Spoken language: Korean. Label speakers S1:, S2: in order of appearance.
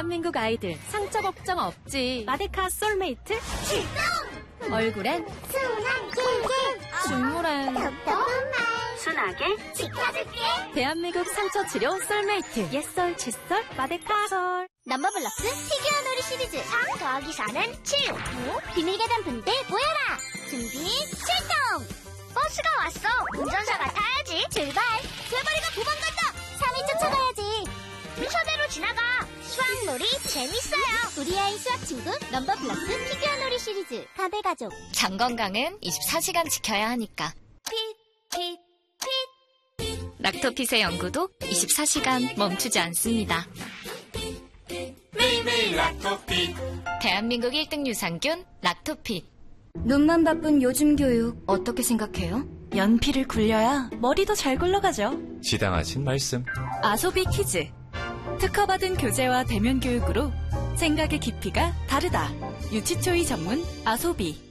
S1: 대한민국 아이들 상처 걱정 없지. 마데카 솔메이트 출동! 얼굴엔
S2: 순한 낄낄
S1: 중물엔
S2: 톡톡한 말
S3: 순하게
S2: 지켜줄게.
S1: 대한민국 상처 치료 솔메이트 옛솔 칫솔 마데카 솔.
S2: 넘버블럭스 피규어 놀이 시리즈 3 더하기 4는 7. 비밀 계단 분들 모여라. 준비 출동. 버스가 왔어. 운전사가 타야지. 출발. 개발이가 도망간다. 3위 쫓아가야지. 순서대로 지나가. 수학놀이 재밌어요. 우리 아이 수학 친구 넘버블럭스 피규어 놀이 시리즈 4대 가족.
S4: 장 건강은 24시간 지켜야 하니까.
S2: 핏.
S4: 락토핏의 연구도 24시간 멈추지 않습니다.
S5: 매일매일 락토핏.
S4: 대한민국 1등 유산균 락토핏.
S6: 눈만 바쁜 요즘 교육 어떻게 생각해요?
S1: 연필을 굴려야 머리도 잘 굴러가죠.
S5: 지당하신 말씀.
S1: 아소비 키즈. 특허받은 교재와 대면 교육으로 생각의 깊이가 다르다. 유치초이 전문 아소비.